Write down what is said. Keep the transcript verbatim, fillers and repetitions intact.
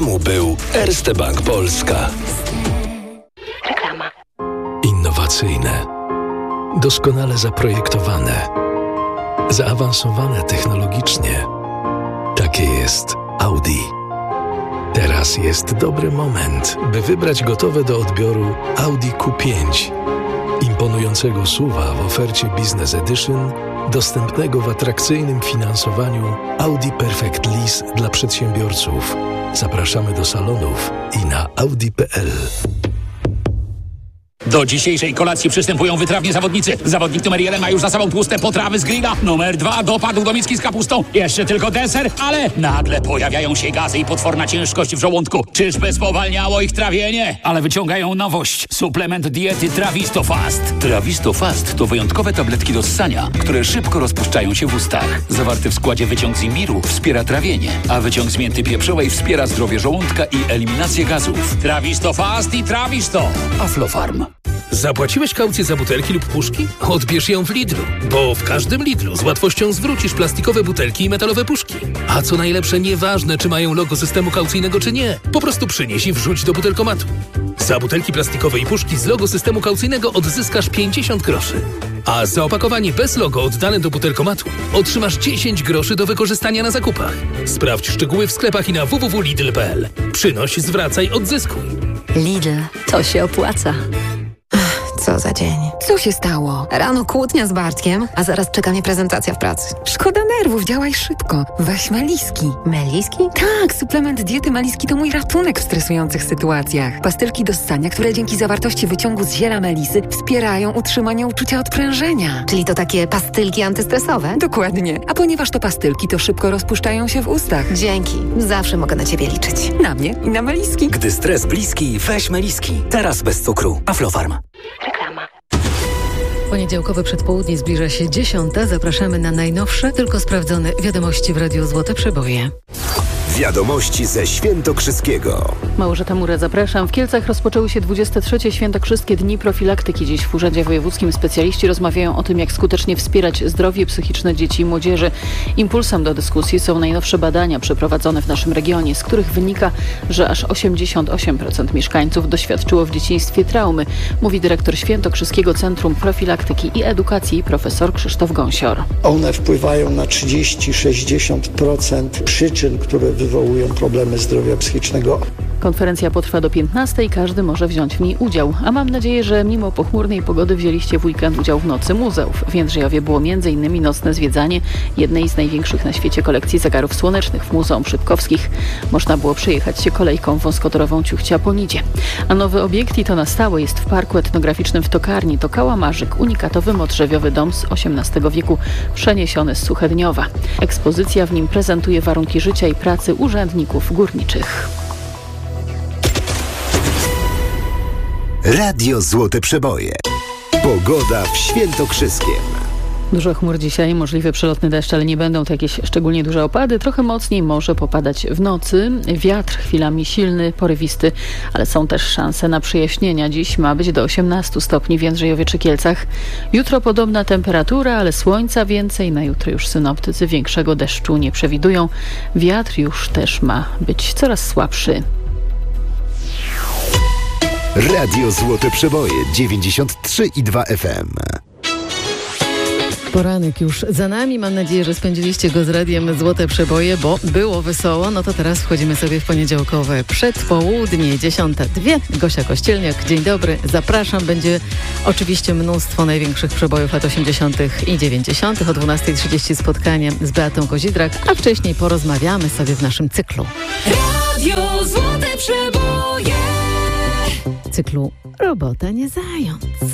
programu był Erste Bank Polska. Reklama. Innowacyjne, doskonale zaprojektowane, zaawansowane technologicznie. Takie jest Audi. Teraz jest dobry moment, by wybrać gotowe do odbioru Audi Q pięć. Imponującego suva w ofercie Business Edition, dostępnego w atrakcyjnym finansowaniu Audi Perfect Lease dla przedsiębiorców. Zapraszamy do salonów i na audi kropka p l. Do dzisiejszej kolacji przystępują wytrawni zawodnicy. Zawodnik numer jeden ma już za sobą tłuste potrawy z grilla. Numer dwa dopadł do miski z kapustą. Jeszcze tylko deser, ale nagle pojawiają się gazy i potworna ciężkość w żołądku. Czyżby spowalniało ich trawienie? Ale wyciągają nowość. Suplement diety Trawisto Fast. Trawisto Fast to wyjątkowe tabletki do ssania, które szybko rozpuszczają się w ustach. Zawarty w składzie wyciąg z imbiru wspiera trawienie, a wyciąg z mięty pieprzowej wspiera zdrowie żołądka i eliminację gazów. Trawisto Fast i Trawisto. Aflofarm. Zapłaciłeś kaucję za butelki lub puszki? Odbierz ją w Lidlu, bo w każdym Lidlu z łatwością zwrócisz plastikowe butelki i metalowe puszki. A co najlepsze, nieważne czy mają logo systemu kaucyjnego czy nie, po prostu przynieś i wrzuć do butelkomatu. Za butelki plastikowe i puszki z logo systemu kaucyjnego odzyskasz pięćdziesiąt groszy. A za opakowanie bez logo oddane do butelkomatu otrzymasz dziesięć groszy do wykorzystania na zakupach. Sprawdź szczegóły w sklepach i na w w w kropka lidl kropka p l. Przynoś, zwracaj, odzyskuj. Lidl, to się opłaca. Co za dzień. Co się stało? Rano kłótnia z Bartkiem, a zaraz czeka mnie prezentacja w pracy. Szkoda nerwów, działaj szybko. Weź Meliski. Meliski? Tak, suplement diety Meliski to mój ratunek w stresujących sytuacjach. Pastylki do ssania, które dzięki zawartości wyciągu z ziela melisy wspierają utrzymanie uczucia odprężenia. Czyli to takie pastylki antystresowe? Dokładnie. A ponieważ to pastylki, to szybko rozpuszczają się w ustach. Dzięki. Zawsze mogę na ciebie liczyć. Na mnie i na Meliski. Gdy stres bliski, weź Meliski. Teraz bez cukru. Aflofarm. Reklama. Poniedziałkowe przedpołudnie zbliża się dziesiąta. Zapraszamy na najnowsze, tylko sprawdzone wiadomości w Radiu Złote Przeboje. Wiadomości ze Świętokrzyskiego. Małgorzata Mura, zapraszam. W Kielcach rozpoczęły się dwudzieste trzecie Świętokrzyskie Dni Profilaktyki. Dziś w Urzędzie Wojewódzkim specjaliści rozmawiają o tym, jak skutecznie wspierać zdrowie psychiczne dzieci i młodzieży. Impulsem do dyskusji są najnowsze badania przeprowadzone w naszym regionie, z których wynika, że aż osiemdziesiąt osiem procent mieszkańców doświadczyło w dzieciństwie traumy, mówi dyrektor Świętokrzyskiego Centrum Profilaktyki i Edukacji profesor Krzysztof Gąsior. One wpływają na trzydzieści do sześćdziesięciu procent przyczyn, które wywołują problemy zdrowia psychicznego. Konferencja potrwa do piętnastej, każdy może wziąć w niej udział. A mam nadzieję, że mimo pochmurnej pogody wzięliście w weekend udział w Nocy Muzeów. W Jędrzejowie było między innymi nocne zwiedzanie jednej z największych na świecie kolekcji zegarów słonecznych w Muzeum Szybkowskich. Można było przejechać się kolejką wąskotorową Ciuchcia-Ponidzie. A nowy obiekt, i to na stałe, jest w Parku Etnograficznym w Tokarni. To Kałamarzyk, unikatowy modrzewiowy dom z osiemnastego wieku, przeniesiony z Suchedniowa. Ekspozycja w nim prezentuje warunki życia i pracy urzędników górniczych. Radio Złote Przeboje. Pogoda w Świętokrzyskiem. Dużo chmur dzisiaj, możliwy przelotny deszcz, ale nie będą to jakieś szczególnie duże opady. Trochę mocniej może popadać w nocy. Wiatr chwilami silny, porywisty, ale są też szanse na przejaśnienia. Dziś ma być do osiemnastu stopni w Jędrzejowie czy Kielcach. Jutro podobna temperatura, ale słońca więcej. Na jutro już synoptycy większego deszczu nie przewidują. Wiatr już też ma być coraz słabszy. Radio Złote Przeboje dziewięćdziesiąt trzy i dwa F M. Poranek już za nami. Mam nadzieję, że spędziliście go z Radiem Złote Przeboje, bo było wesoło. No to teraz wchodzimy sobie w poniedziałkowe przedpołudnie, dziesiąta dwie. Gosia Kościelniak, dzień dobry, zapraszam. Będzie oczywiście mnóstwo największych przebojów lat osiemdziesiątych i dziewięćdziesiątych. O dwunasta trzydzieści spotkanie z Beatą Kozidrak, a wcześniej porozmawiamy sobie w naszym cyklu. Radio Złote Przeboje. Cyklu Robota nie zając.